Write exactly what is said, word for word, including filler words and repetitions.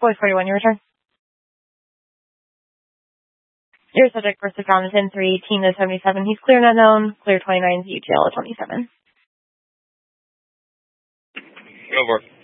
Voice forty-one, your return. Your subject versus round is in three, team is seventy-seven. He's clear and unknown. Clear twenty-nine is U T L twenty-seven. Go for it.